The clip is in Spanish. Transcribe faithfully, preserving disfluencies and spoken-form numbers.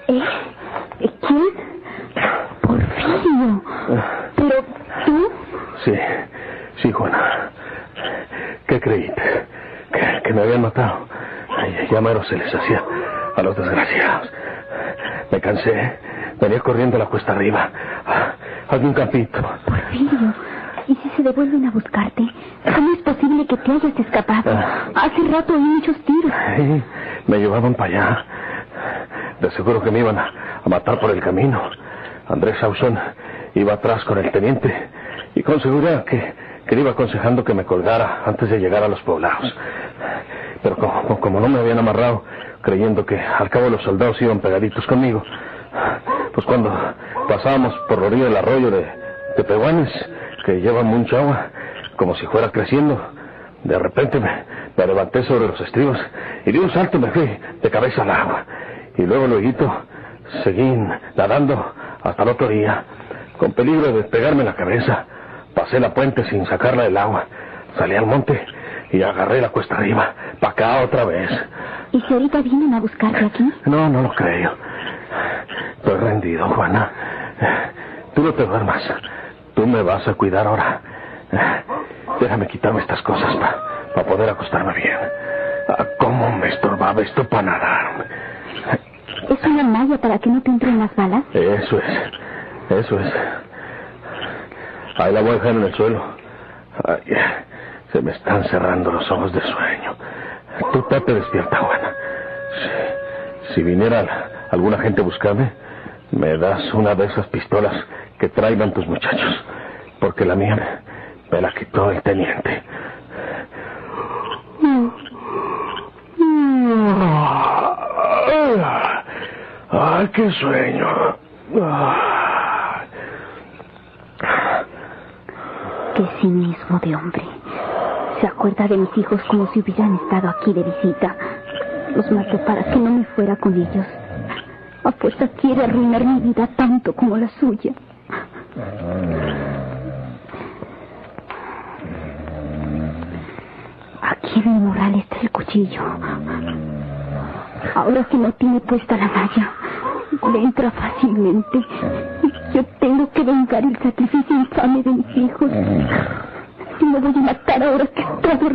¿Eh? ¿Quién? Porfirio. ¿Pero tú? Sí, sí, Juana. ¿Qué creíste? Que, que me habían matado. Ay, ya mero se les hacía a los desgraciados. Me cansé. Venía corriendo la cuesta arriba. Hazme un campito. Porfirio, ¿y si se devuelven a buscarte? ¿Cómo es posible que te hayas escapado? Ah. Hace rato oí muchos tiros. Sí, me llevaban para allá. De seguro que me iban a, a matar por el camino. Andrés Ausón iba atrás con el teniente y con seguridad que, que le iba aconsejando que me colgara antes de llegar a los poblados. Pero como, como no me habían amarrado, creyendo que al cabo los soldados iban pegaditos conmigo, pues cuando pasábamos por la orilla del arroyo de, de Pehuanes, que lleva mucha agua, como si fuera creciendo, de repente me, me levanté sobre los estribos y de un salto me fui de cabeza al agua. Y luego, luego, seguí nadando hasta la otra orilla, con peligro de pegarme la cabeza. Pasé la puente sin sacarla del agua. Salí al monte y agarré la cuesta arriba, para acá otra vez. ¿Y si ahorita vienen a buscarte aquí? No, no lo creo. Estoy rendido, Juana. Tú no te duermas. Tú me vas a cuidar ahora. Déjame quitarme estas cosas para pa poder acostarme bien. ¿Cómo me estorbaba esto para nadar? ¿Es una malla para que no te entren las balas? Eso es, eso es. Ahí la voy a dejar en el suelo. Ay, se me están cerrando los ojos de sueño. Tú te despierta, Juana. Si, si viniera alguna gente a buscarme, me das una de esas pistolas que traigan tus muchachos, porque la mía me, me la quitó el teniente. ¡Ay, qué sueño! Qué cinismo de hombre. Se acuerda de mis hijos como si hubieran estado aquí de visita. Los maté para que no me fuera con ellos. A fuerza quiere arruinar mi vida tanto como la suya. Aquí en mi morral está el cuchillo. Ahora que no tiene puesta la malla, le entra fácilmente. Yo tengo que vengar el sacrificio infame de mis hijos. Y me voy a matar ahora que está dormido.